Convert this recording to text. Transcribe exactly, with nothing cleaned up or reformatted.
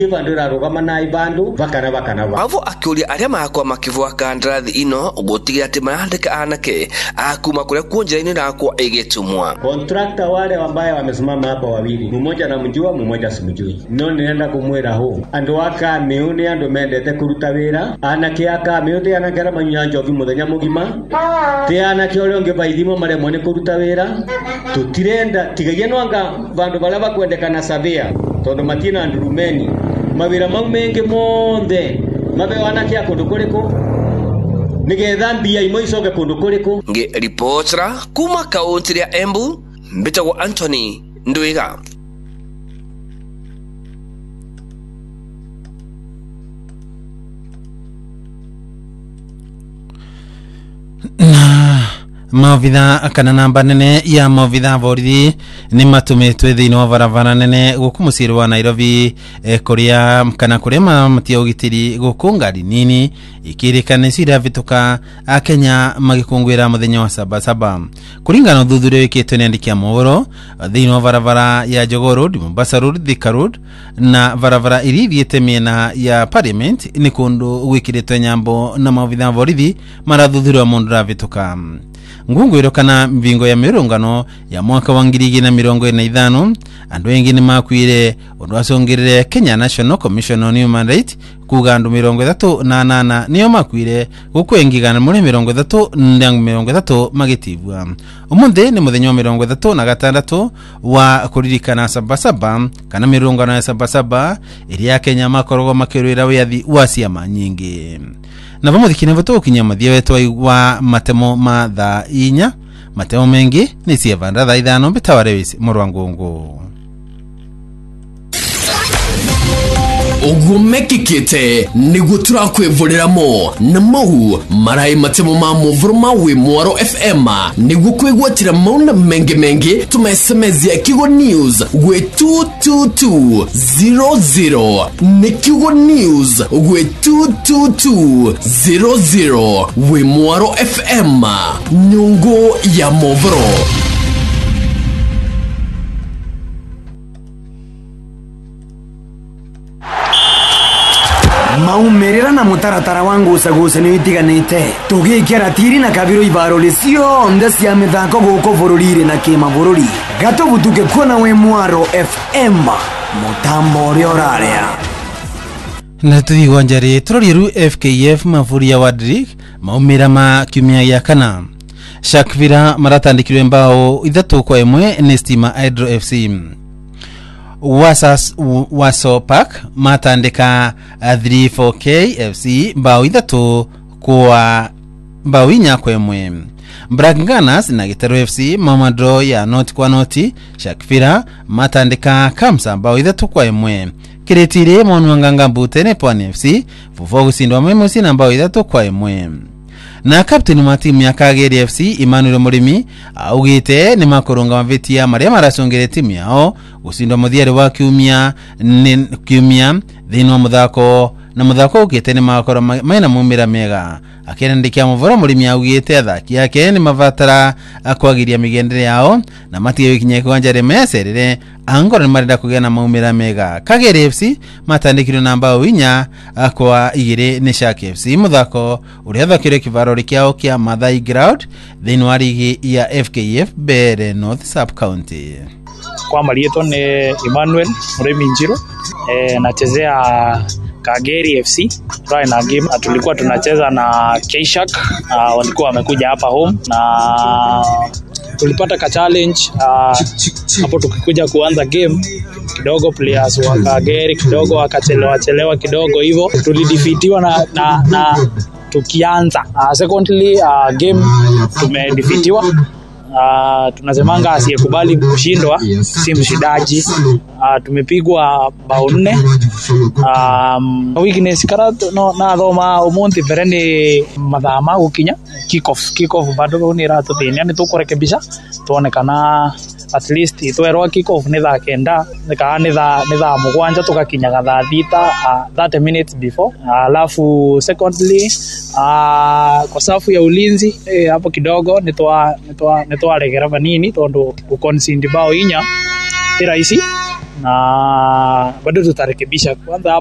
Ibandura rugama na ibandu bakana bakana ba. Avo akiulia aria makwa makivwa kandrathi ino gutigira ati marandika anake akuma kuria kuonjera-ini rakwa igitumwa. Contractor wale ambaye wamesimama hapa wawili, mmoja namjua mmoja simjui. No nienda kumwira ho andu aka miuni andu mendete kuruta wira anake aka miuti anakera manyanjo vi muthenya mugima te anake ole onge baithimo mare mone kuruta wira tutirenda tigaye no anga vandu bala bakwendekana savia tondu matina ndurumeni mawira mau menge monde mabe wanake akundu kuriko nigetha mbia imo icoke kundu kuriko. Nge reportera kuma kaunti ya Embu mbitagwo Anthony Ndwiga. Mavitha kana namba nene ya mavitha borithi ni matumitwe thini wa barabara nene guku musiri wa Nairobi e, kuria kana kuria matia ugitiri guku ngari nini ikirikane cira vituka a Kenya magikungwira muthenya wa saba saba kuringana thuthure wikitwe ni andikia mohoro thini wa barabara ya Jogoo Road, Mombasa Road, Thika Road na barabara irithiete miena ya Parliament ni kundu wikiritwe nyambo na mavitha borithi marathuthure wa mundu ra vituka. Ngungwiro kana mvingo ya mirungano ya mwaka wa ngiri igiri na mirongo ine na ithano andu engi ni makwire undu acongirire Kenya National Commission on Human Rights kuga andu mirongo ithatu na nana niyo makwire gukwengigana muri mirongo ithatu na mirongo ithatu magitivwa. Umuthi ni muthenya wa mirongo ithatu na gatandatu wa kuririkana sabasaba kana mirungano ya sabasaba iria Kenya makorogo makirwira wiathi wa ciama nyingi. Na vamuthikine voto kinya mathia wetu wa matemo ma tha inya matemo mengi ni cievanda tha ithano mbitaware wisi murwangungu. Ogumekikite niguo turakwivuriramo na mau marai matemo ma muvuro mawe Mwaro F M niguo kwigwatira mauna mengi mengi tumesemezia Kigo News gwe two two two zero zero ni Kigo News gwe two two two zero zero we Mwaro F M nyungu ya muvuro. Maumerera na mutaratara wangu usagusa ni itiganite tugikira tiri na kabiro ibarole cionde cia mithako guko bururire na kima bururi gato butuke kuona we Mwaro F M mutambo uri oraria na tuthi wanjari turoriru F K F mafuria wadrik maumira ma kiumia ya kana Shakvira maratandikirwe mbao ithatu kwa imwe ni Stima Hydro F C. Wasas Waso Park matandika three four K F C mbao ithatu kwa mbao inya kwa imwe. Black Gunners na Gitaro F C mamadro ya noti kwa noti. Shakvira matandika Kamsa mbao ithatu kwa imwe. Kiretire Mwanwanganga Mbutene Pwani F C fufuo gusindwa mwemusi na mbao ithatu kwa imwe. Na captain wa timu ya Kageri F C Emmanuel Murimi augite ni makoronga mavetia maria maracungire timu yao gusindwa muthiari wa kiumia ni kiumia thini wa muthako na muthako ugite ni makoro maina mumira mega akirandikia muvoro Murimi augite athaki yake ni mavatara akwagiria migendere yao na matige wikinye kwanja meserere angora ni marenda kugena maumira mega. Kageri F C matandikirwe na mbao inya kwa igiri ni Shark F C muthako uria thakire kivarori kiao kia Mathai Ground thini wa ligi ya F K F Bere North Sub County. Kwa marieto ni Emmanuel Murimi Njiro eh, nachezea Kageri F C. Right na game tulikuwa tunacheza na K-Shark uh, walikuwa wamekuja hapa home na tulipata ka challenge hapo uh, tukikuja kuanza game kidogo players wa Kageri kidogo wakachelewa chelewa kidogo hivyo tulidefeatiwa na, na, na tukianza uh, secondly uh, game tumedefeatiwa. Uh, tunasemanga asiyekubali kushindwa si mshindaji. Uh, tumepigwa bao nne. Um, weakness karato no na thoma umonti pereni madhama gukinya kick off kick off bado ni rato thini ni tukurekebisha tuonekana at least itwerwa kick off ni tha kenda nika ni tha ni tha mugwanja tugakinyaga tha thita uh, thirty minutes before. Alafu uh, secondly uh, kwa safu ya ulinzi eh, hapo kidogo nitwa nitwa nitwa regera vanini tondo ku concede bao inya ti rahisi na bado tutarekebisha kwanza.